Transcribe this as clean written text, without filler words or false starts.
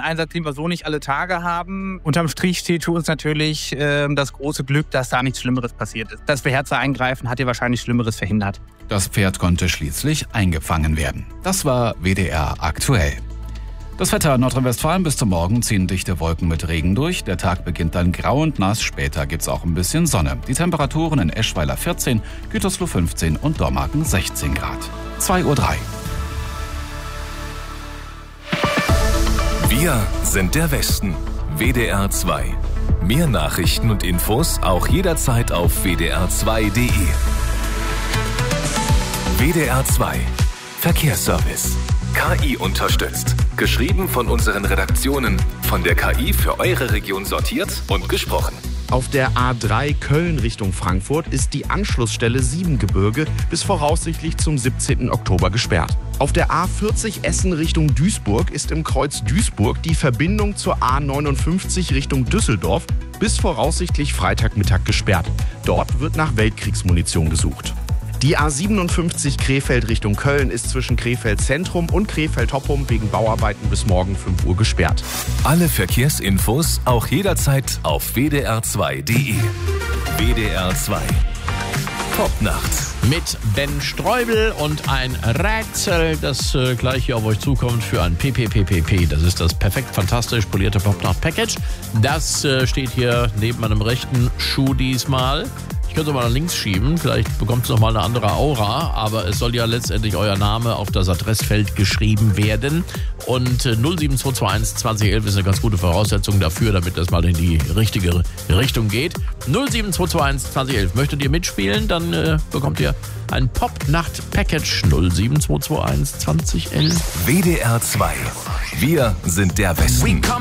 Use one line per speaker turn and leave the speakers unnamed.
Einsatz, den wir so nicht alle Tage haben. Unterm Strich steht für uns natürlich das große Glück, dass da nichts Schlimmeres passiert ist. Das beherzte Eingreifen hat ja wahrscheinlich Schlimmeres verhindert.
Das Pferd konnte schließlich eingefangen werden. Das war WDR aktuell. Das Wetter in Nordrhein-Westfalen: bis zum Morgen ziehen dichte Wolken mit Regen durch. Der Tag beginnt dann grau und nass. Später gibt's auch ein bisschen Sonne. Die Temperaturen in Eschweiler 14, Gütersloh 15 und Dormagen 16 Grad. 2:03 Uhr.
Wir sind der Westen. WDR 2. Mehr Nachrichten und Infos auch jederzeit auf wdr2.de. WDR 2. Verkehrsservice. KI unterstützt. Geschrieben von unseren Redaktionen. Von der KI für eure Region sortiert und gesprochen.
Auf der A3 Köln Richtung Frankfurt ist die Anschlussstelle Siebengebirge bis voraussichtlich zum 17. Oktober gesperrt. Auf der A40 Essen Richtung Duisburg ist im Kreuz Duisburg die Verbindung zur A59 Richtung Düsseldorf bis voraussichtlich Freitagmittag gesperrt. Dort wird nach Weltkriegsmunition gesucht. Die A57 Krefeld Richtung Köln ist zwischen Krefeld Zentrum und Krefeld Hoppum wegen Bauarbeiten bis morgen 5 Uhr gesperrt.
Alle Verkehrsinfos auch jederzeit auf wdr2.de. WDR 2. Popnacht.
Mit Ben Streubel und ein Rätsel, das gleich hier auf euch zukommt für ein PPPPP. Das ist das perfekt fantastisch polierte Popnacht-Package. Das steht hier neben meinem rechten Schuh diesmal. Ich könnte es mal nach links schieben, vielleicht bekommt es nochmal eine andere Aura, aber es soll ja letztendlich euer Name auf das Adressfeld geschrieben werden. Und 07221 2011 ist eine ganz gute Voraussetzung dafür, damit das mal in die richtige Richtung geht. 07221 2011. Möchtet ihr mitspielen, dann bekommt ihr ein Popnacht-Package. 07221 2011.
WDR 2. Wir sind der Westen.